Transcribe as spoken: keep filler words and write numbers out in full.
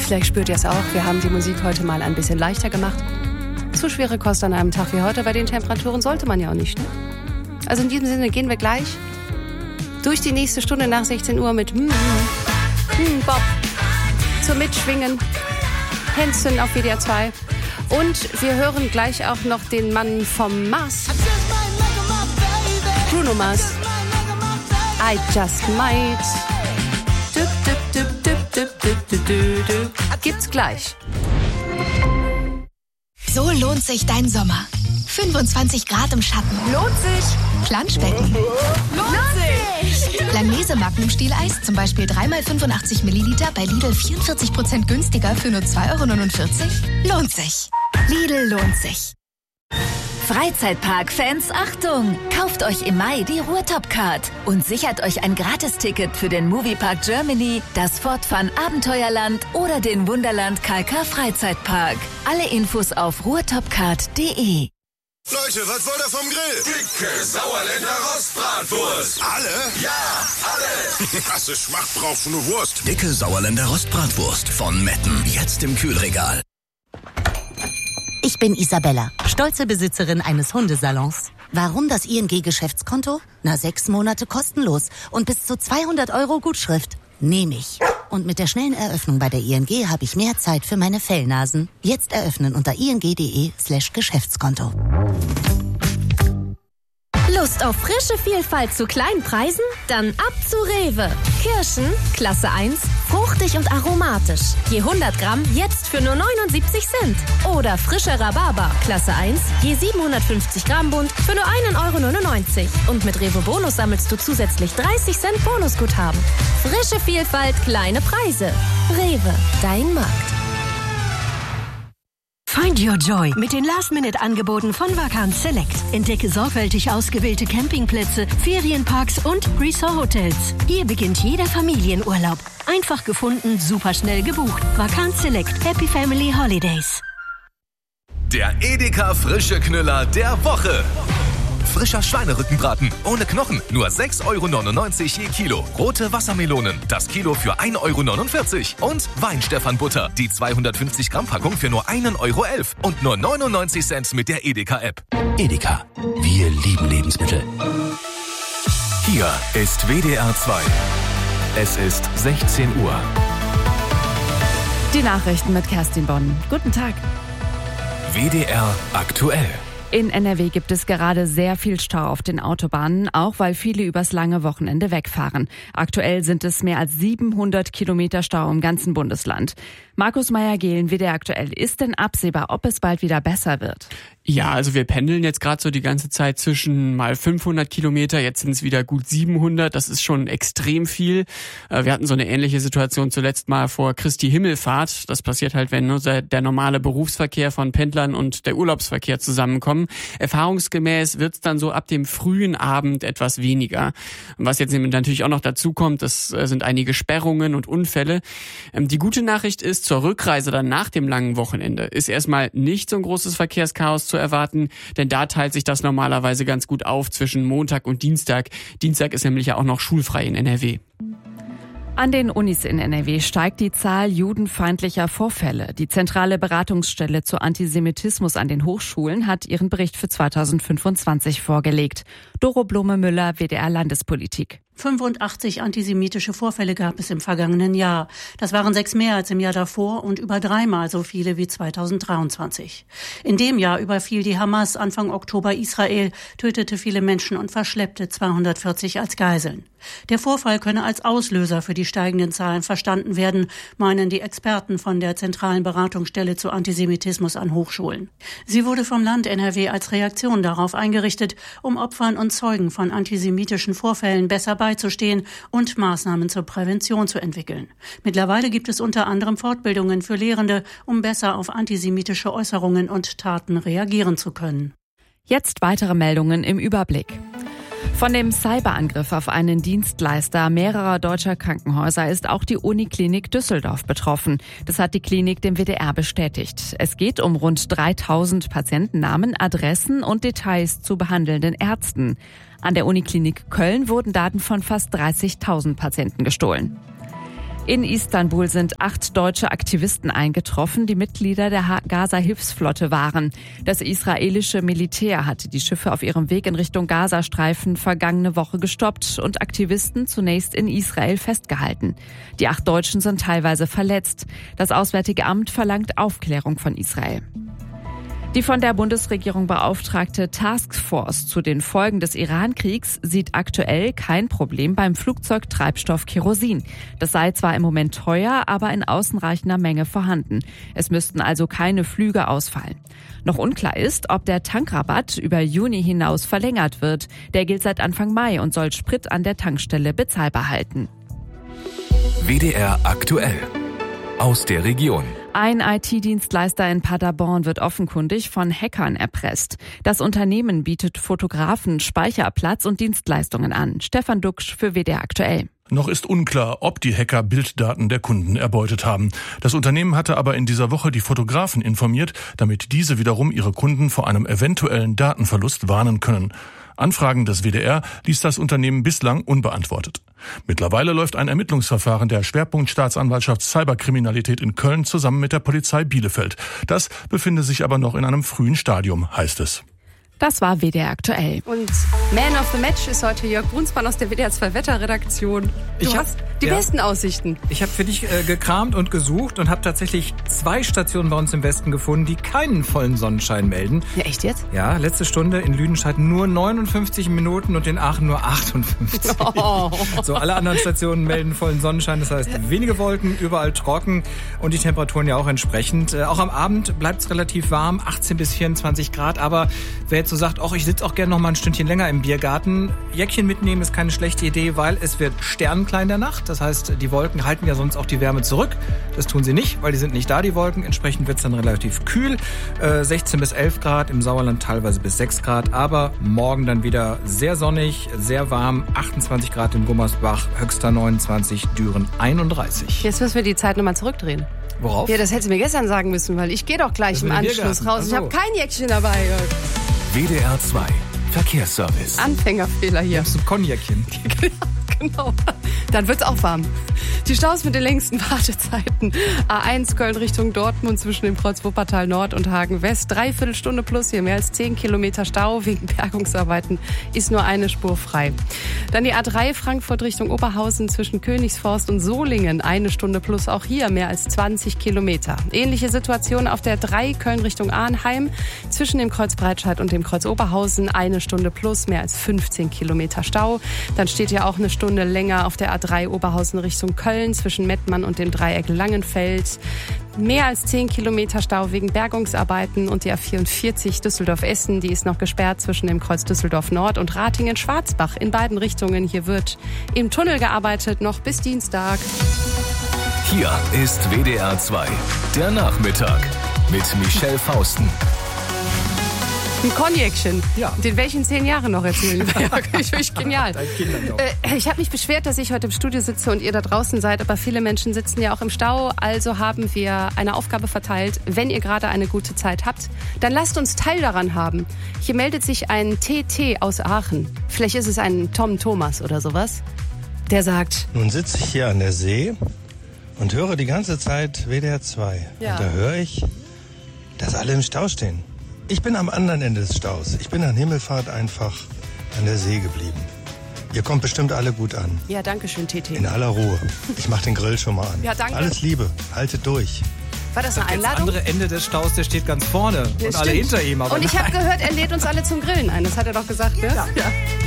Vielleicht spürt ihr es auch, wir haben die Musik heute mal ein bisschen leichter gemacht. Zu schwere Kost an einem Tag wie heute, bei den Temperaturen sollte man ja auch nicht. Ne? Also in diesem Sinne gehen wir gleich durch die nächste Stunde nach sechzehn Uhr mit mm, mm, Bob zum Mitschwingen. Hänschen auf W D R zwei. Und wir hören gleich auch noch den Mann vom Mars. Bruno Mars. I just might. Düp, düp, düp, düp, düp, düp, düp, düp, düp. Gibt's gleich. So lohnt sich dein Sommer. fünfundzwanzig Grad im Schatten. Lohnt sich. Planschbecken. Lohnt sich. Langnese Magnum Stieleis, zum Beispiel drei mal fünfundachtzig Milliliter, bei Lidl vierundvierzig Prozent günstiger für nur zwei Euro neunundvierzig. Lohnt sich. Lidl lohnt sich. Freizeitpark-Fans, Achtung! Kauft euch im Mai die Ruhrtop-Card und sichert euch ein Gratisticket für den Moviepark Germany, das Fortfun Abenteuerland oder den Wunderland K K Freizeitpark. Alle Infos auf ruhrtopcard punkt de. Leute, was wollt ihr vom Grill? Dicke Sauerländer Rostbratwurst. Alle? Ja, alle. Krasse Schmacht brauchst du nur Wurst. Dicke Sauerländer Rostbratwurst von Metten. Jetzt im Kühlregal. Ich bin Isabella, stolze Besitzerin eines Hundesalons. Warum das I N G-Geschäftskonto? Na, sechs Monate kostenlos und bis zu zweihundert Euro Gutschrift. Nehme ich. Und mit der schnellen Eröffnung bei der I N G habe ich mehr Zeit für meine Fellnasen. Jetzt eröffnen unter ing.de slash Geschäftskonto. Lust auf frische Vielfalt zu kleinen Preisen? Dann ab zu Rewe. Kirschen, Klasse eins, fruchtig und aromatisch. Je hundert Gramm jetzt für nur neunundsiebzig Cent. Oder frische Rhabarber, Klasse eins, je siebenhundertfünfzig Gramm Bund für nur ein Euro neunundneunzig. Und mit Rewe Bonus sammelst du zusätzlich dreißig Cent Bonusguthaben. Frische Vielfalt, kleine Preise. Rewe, dein Markt. Find your joy mit den Last-Minute-Angeboten von Vacanz Select. Entdecke sorgfältig ausgewählte Campingplätze, Ferienparks und Resort-Hotels. Hier beginnt jeder Familienurlaub. Einfach gefunden, superschnell gebucht. Vacanz Select. Happy Family Holidays. Der Edeka Frische Knüller der Woche. Frischer Schweinerückenbraten ohne Knochen, nur sechs Euro neunundneunzig je Kilo. Rote Wassermelonen, das Kilo für ein Euro neunundvierzig. Und Weinstefan-Butter, die zweihundertfünfzig Gramm Packung für nur ein Euro elf. Und nur neunundneunzig Cent mit der Edeka-App. Edeka, wir lieben Lebensmittel. Hier ist W D R zwei. Es ist sechzehn Uhr. Die Nachrichten mit Kerstin Bonn. Guten Tag. W D R aktuell. In N R W gibt es gerade sehr viel Stau auf den Autobahnen, auch weil viele übers lange Wochenende wegfahren. Aktuell sind es mehr als siebenhundert Kilometer Stau im ganzen Bundesland. Markus Meyer-Gehlen, W D R aktuell. Ist denn absehbar, ob es bald wieder besser wird? Ja, also wir pendeln jetzt gerade so die ganze Zeit zwischen mal fünfhundert Kilometer, jetzt sind es wieder gut siebenhundert, das ist schon extrem viel. Wir hatten so eine ähnliche Situation zuletzt mal vor Christi Himmelfahrt. Das passiert halt, wenn nur der normale Berufsverkehr von Pendlern und der Urlaubsverkehr zusammenkommen. Erfahrungsgemäß wird es dann so ab dem frühen Abend etwas weniger. Was jetzt natürlich auch noch dazu kommt, das sind einige Sperrungen und Unfälle. Die gute Nachricht ist, zur Rückreise dann nach dem langen Wochenende ist erstmal nicht so ein großes Verkehrschaos zu erwarten, denn da teilt sich das normalerweise ganz gut auf zwischen Montag und Dienstag. Dienstag ist nämlich ja auch noch schulfrei in N R W. An den Unis in N R W steigt die Zahl judenfeindlicher Vorfälle. Die zentrale Beratungsstelle zu Antisemitismus an den Hochschulen hat ihren Bericht für zweitausendfünfundzwanzig vorgelegt. Doro Blome-Müller, W D R Landespolitik. fünfundachtzig antisemitische Vorfälle gab es im vergangenen Jahr. Das waren sechs mehr als im Jahr davor und über dreimal so viele wie zweitausenddreiundzwanzig. In dem Jahr überfiel die Hamas Anfang Oktober Israel, tötete viele Menschen und verschleppte zweihundertvierzig als Geiseln. Der Vorfall könne als Auslöser für die steigenden Zahlen verstanden werden, meinen die Experten von der zentralen Beratungsstelle zu Antisemitismus an Hochschulen. Sie wurde vom Land N R W als Reaktion darauf eingerichtet, um Opfern und Zeugen von antisemitischen Vorfällen besser beizustehen und Maßnahmen zur Prävention zu entwickeln. Mittlerweile gibt es unter anderem Fortbildungen für Lehrende, um besser auf antisemitische Äußerungen und Taten reagieren zu können. Jetzt weitere Meldungen im Überblick. Von dem Cyberangriff auf einen Dienstleister mehrerer deutscher Krankenhäuser ist auch die Uniklinik Düsseldorf betroffen. Das hat die Klinik dem W D R bestätigt. Es geht um rund dreitausend Patientennamen, Adressen und Details zu behandelnden Ärzten. An der Uniklinik Köln wurden Daten von fast dreißigtausend Patienten gestohlen. In Istanbul sind acht deutsche Aktivisten eingetroffen, die Mitglieder der Gaza-Hilfsflotte waren. Das israelische Militär hatte die Schiffe auf ihrem Weg in Richtung Gazastreifen vergangene Woche gestoppt und Aktivisten zunächst in Israel festgehalten. Die acht Deutschen sind teilweise verletzt. Das Auswärtige Amt verlangt Aufklärung von Israel. Die von der Bundesregierung beauftragte Taskforce zu den Folgen des Iran-Kriegs sieht aktuell kein Problem beim Flugzeugtreibstoff Kerosin. Das sei zwar im Moment teuer, aber in ausreichender Menge vorhanden. Es müssten also keine Flüge ausfallen. Noch unklar ist, ob der Tankrabatt über Juni hinaus verlängert wird. Der gilt seit Anfang Mai und soll Sprit an der Tankstelle bezahlbar halten. W D R aktuell. Aus der Region. Ein I T-Dienstleister in Paderborn wird offenkundig von Hackern erpresst. Das Unternehmen bietet Fotografen Speicherplatz und Dienstleistungen an. Stefan Duxch für W D R aktuell. Noch ist unklar, ob die Hacker Bilddaten der Kunden erbeutet haben. Das Unternehmen hatte aber in dieser Woche die Fotografen informiert, damit diese wiederum ihre Kunden vor einem eventuellen Datenverlust warnen können. Anfragen des W D R ließ das Unternehmen bislang unbeantwortet. Mittlerweile läuft ein Ermittlungsverfahren der Schwerpunktstaatsanwaltschaft Cyberkriminalität in Köln zusammen mit der Polizei Bielefeld. Das befinde sich aber noch in einem frühen Stadium, heißt es. Das war W D R aktuell. Und Man of the Match ist heute Jörg Brunsmann aus der W D R zwei Wetterredaktion. Du ich hab, hast die ja, besten Aussichten. Ich habe für dich äh, gekramt und gesucht und habe tatsächlich zwei Stationen bei uns im Westen gefunden, die keinen vollen Sonnenschein melden. Ja, echt jetzt? Ja, letzte Stunde in Lüdenscheid nur neunundfünfzig Minuten und in Aachen nur achtundfünfzig. Oh. So, alle anderen Stationen melden vollen Sonnenschein, das heißt wenige Wolken, überall trocken und die Temperaturen ja auch entsprechend. Äh, auch am Abend bleibt es relativ warm, achtzehn bis vierundzwanzig Grad, aber wer jetzt so sagt, ach, ich sitze auch gerne noch mal ein Stündchen länger im Biergarten. Jäckchen mitnehmen ist keine schlechte Idee, weil es wird sternenklar in der Nacht. Das heißt, die Wolken halten ja sonst auch die Wärme zurück. Das tun sie nicht, weil die sind nicht da, die Wolken. Entsprechend wird es dann relativ kühl. Äh, sechzehn bis elf Grad, im Sauerland teilweise bis sechs Grad. Aber morgen dann wieder sehr sonnig, sehr warm. achtundzwanzig Grad in Gummersbach, höchster neunundzwanzig, Düren einunddreißig. Jetzt müssen wir die Zeit nochmal zurückdrehen. Worauf? Ja, das hättest du mir gestern sagen müssen, weil ich gehe doch gleich im Anschluss raus. Also. Ich habe kein Jäckchen dabei, Jörg. W D R zwei Verkehrsservice. Anfängerfehler hier. Hast du Cognacchen? Genau. Dann wird's auch warm. Die Staus mit den längsten Wartezeiten. A eins Köln Richtung Dortmund zwischen dem Kreuz Wuppertal Nord und Hagen West. Dreiviertel Stunde plus hier. Mehr als zehn Kilometer Stau. Wegen Bergungsarbeiten ist nur eine Spur frei. Dann die A drei Frankfurt Richtung Oberhausen zwischen Königsforst und Solingen. Eine Stunde plus. Auch hier mehr als zwanzig Kilometer. Ähnliche Situation auf der drei Köln Richtung Arnheim. Zwischen dem Kreuz Breitscheid und dem Kreuz Oberhausen. Eine Stunde plus. Mehr als fünfzehn Kilometer Stau. Dann steht ja auch eine Stunde länger auf der A drei Oberhausen Richtung Köln zwischen Mettmann und dem Dreieck Langenfeld. Mehr als zehn Kilometer Stau wegen Bergungsarbeiten und die A vierundvierzig Düsseldorf-Essen, die ist noch gesperrt zwischen dem Kreuz Düsseldorf Nord und Ratingen-Schwarzbach in beiden Richtungen. Hier wird im Tunnel gearbeitet, noch bis Dienstag. Hier ist W D R zwei, der Nachmittag mit Michelle Fausten. Ein Cognacchen. Ja. Den welchen zehn Jahre noch erzählen. Ich finde genial. Äh, ich habe mich beschwert, dass ich heute im Studio sitze und ihr da draußen seid, aber viele Menschen sitzen ja auch im Stau. Also haben wir eine Aufgabe verteilt. Wenn ihr gerade eine gute Zeit habt, dann lasst uns Teil daran haben. Hier meldet sich ein T T aus Aachen. Vielleicht ist es ein Tom Thomas oder sowas. Der sagt: Nun sitze ich hier an der See und höre die ganze Zeit W D R zwei. Ja. Und da höre ich, dass alle im Stau stehen. Ich bin am anderen Ende des Staus. Ich bin an Himmelfahrt einfach an der See geblieben. Ihr kommt bestimmt alle gut an. Ja, danke schön, T T. In aller Ruhe. Ich mach den Grill schon mal an. Ja, danke. Alles Liebe. Haltet durch. War das eine Das Einladung? andere Ende des Staus, der steht ganz vorne. Ja, und alle stimmt. hinter ihm. Aber und ich habe nein. gehört, er lädt uns alle zum Grillen ein. Das hat er doch gesagt, ne? Ja. Ja.